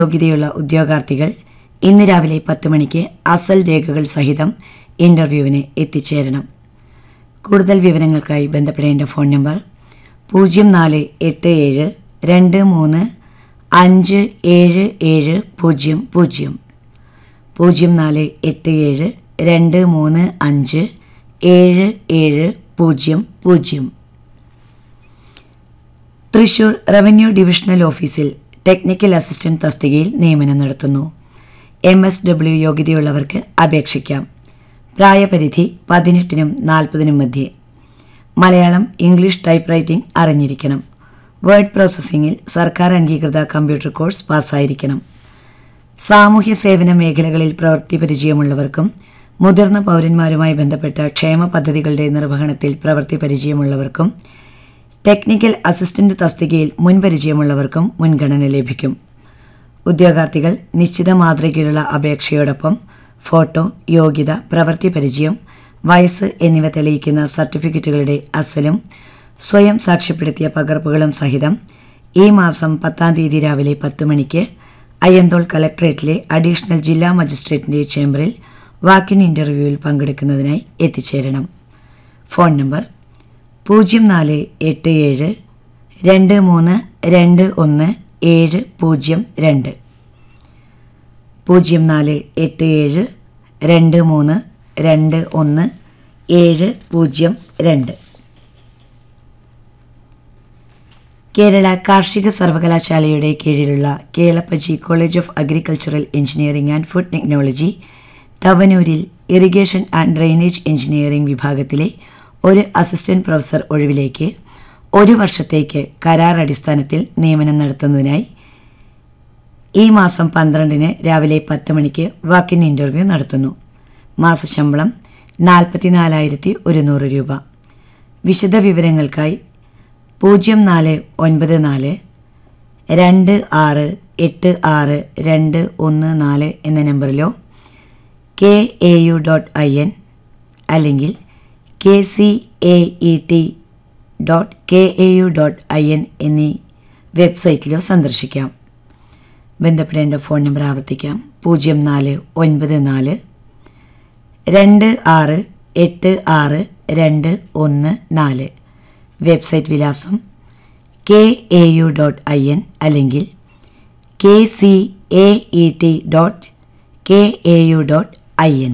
യോഗ്യതയുള്ള ഉദ്യോഗാർത്ഥികൾ ഇന്ന് രാവിലെ 10 മണിക്ക് അസൽ രേഖകൾ സഹിതം ഇൻ്റർവ്യൂവിന് എത്തിച്ചേരണം. കൂടുതൽ വിവരങ്ങൾക്കായി ബന്ധപ്പെടേണ്ട phone number 0487 23 5770 0487 23 5770. Thrissur revenue divisional ഓഫീസിൽ ടെക്നിക്കൽ അസിസ്റ്റന്റ് തസ്തികയിൽ നിയമനം നടത്തുന്നു. MSW യോഗ്യതയുള്ളവർക്ക് അപേക്ഷിക്കാം. പ്രായപരിധി 18-നും 40-നും മധ്യേ. മലയാളം, ഇംഗ്ലീഷ് ടൈപ്പ് റൈറ്റിംഗ് അറിഞ്ഞിരിക്കണം. വേർഡ് പ്രോസസ്സിംഗിൽ സർക്കാർ അംഗീകൃത കമ്പ്യൂട്ടർ കോഴ്സ് പാസ്സായിരിക്കണം. സാമൂഹ്യ സേവന മേഖലകളിൽ പ്രവൃത്തി പരിചയമുള്ളവർക്കും മുതിർന്ന പൗരന്മാരുമായി ബന്ധപ്പെട്ട ക്ഷേമ പദ്ധതികളുടെ നിർവഹണത്തിൽ പ്രവൃത്തി പരിചയമുള്ളവർക്കും ടെക്നിക്കൽ അസിസ്റ്റന്റ് തസ്തികയിൽ മുൻപരിചയമുള്ളവർക്കും മുൻഗണന ലഭിക്കും. ഉദ്യോഗാർത്ഥികൾ നിശ്ചിത മാതൃകയിലുള്ള അപേക്ഷയോടൊപ്പം ഫോട്ടോ, യോഗ്യത, പ്രവൃത്തി പരിചയം, വയസ്സ് എന്നിവ തെളിയിക്കുന്ന സർട്ടിഫിക്കറ്റുകളുടെ അസലും സ്വയം സാക്ഷ്യപ്പെടുത്തിയ പകർപ്പുകളും സഹിതം ഈ മാസം 10-ാം തീയതി രാവിലെ 10 മണിക്ക് അയ്യന്തോൾ കളക്ടറേറ്റിലെ അഡീഷണൽ ജില്ലാ മജിസ്ട്രേറ്റിൻ്റെ ചേംബറിൽ വാക്കിൻ ഇൻ്റർവ്യൂവിൽ പങ്കെടുക്കുന്നതിനായി എത്തിച്ചേരണം. Phone number 0487 23 21 702 0487 23 21 702. കേരള കാർഷിക സർവകലാശാലയുടെ കീഴിലുള്ള Kelappaji college of agricultural engineering and food technology തവനൂരിൽ irrigation and drainage engineering വിഭാഗത്തിലെ ഒരു അസിസ്റ്റന്റ് പ്രൊഫസർ ഒഴിവിലേക്ക് 1 വർഷത്തേക്ക് കരാർ അടിസ്ഥാനത്തിൽ നിയമനം നടത്തുന്നതിനായി ഈ മാസം 12-ന് രാവിലെ 10 മണിക്ക് വാക്കിൻ ഇൻ്റർവ്യൂ നടത്തുന്നു. മാസശമ്പളം 44,100 രൂപ. വിശദ വിവരങ്ങൾക്കായി 0494 2686 എന്ന നമ്പറിലോ KAU.IN അല്ലെങ്കിൽ KCAET.KAU.IN എന്നീ വെബ്സൈറ്റിലോ സന്ദർശിക്കാം. ബന്ധപ്പെടേണ്ട ഫോൺ നമ്പർ ആവർത്തിക്കാം: 0494 2686 വെബ്സൈറ്റ് വിലാസം KAU.IN അല്ലെങ്കിൽ KCAET.KAU.IN.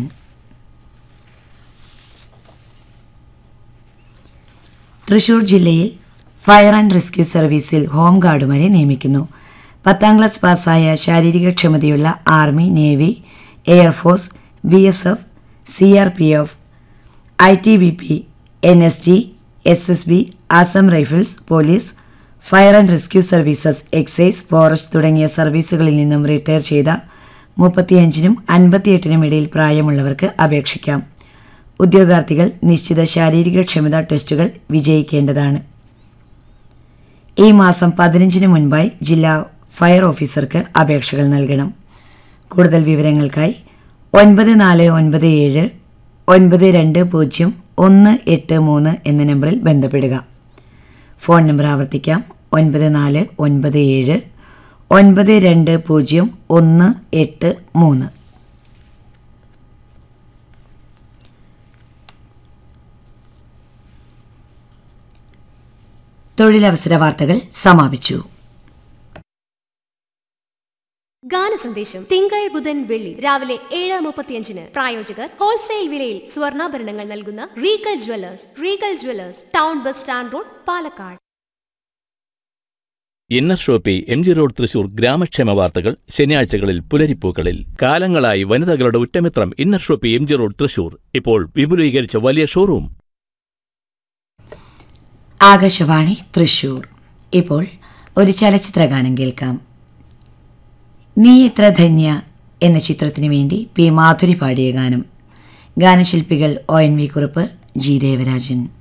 തൃശൂർ ജില്ലയിൽ ഫയർ ആൻഡ് റെസ്ക്യൂ സർവീസിൽ ഹോം ഗാർഡുമാരെ നിയമിക്കുന്നു. 10ാം ക്ലാസ് പാസ്സായ ശാരീരിക ക്ഷമതയുള്ള army, navy, air force, BSF, CRPF, ITBP, NSG, SSB, Assam rifles, police, fire and rescue services, excise, forest തുടങ്ങിയ സർവീസുകളിൽ നിന്നും റിട്ടയർ ചെയ്ത 35-നും 58-നും ഇടയിൽ പ്രായമുള്ളവർക്ക് അപേക്ഷിക്കാം. ഉദ്യോഗാർത്ഥികൾ നിശ്ചിത ശാരീരിക ക്ഷമതാ ടെസ്റ്റുകൾ വിജയിക്കേണ്ടതാണ്. ഈ മാസം 15-ന് മുൻപായി ജില്ലാ ഫയർ ഓഫീസർക്ക് അപേക്ഷകൾ നൽകണം. കൂടുതൽ വിവരങ്ങൾക്കായി 9497 920 183 എന്ന നമ്പറിൽ ബന്ധപ്പെടുക. ഫോൺ നമ്പർ ആവർത്തിക്കാം: 9497 920 183. തൊഴിലവസര വാർത്തകൾ സമാപിച്ചു. ഗാനസന്ദേശം തിങ്കൾ, ബുധൻ, വെള്ളി രാവിലെ 7:35. പ്രായോജകർ ഹോൾസെയിൽ വിലയിൽ സ്വർണ്ണാഭരണങ്ങൾ നൽകുന്ന Regal Jewellers, town bus stand road, Palakkad. Inner Shopee MG road, Thrissur. ഗ്രാമക്ഷേമ വാർത്തകൾ ശനിയാഴ്ചകളിൽ പുലരിപ്പൂക്കളിൽ. കാലങ്ങളായി വനിതകളുടെ ഉറ്റമിത്രം inner Shopee MG road, Thrissur. ഇപ്പോൾ വിപുലീകരിച്ച വലിയ ഷോറൂം. ആകാശവാണി തൃശൂർ. ഇപ്പോൾ ഒരു ചലച്ചിത്ര ഗാനം കേൾക്കാം. നീ എത്ര ധന്യ എന്ന ചിത്രത്തിനു വേണ്ടി P. മാധുരി പാടിയ ഗാനം. ഗാനശില്പികൾ ONV കുറുപ്പ്, G. ദേവരാജൻ.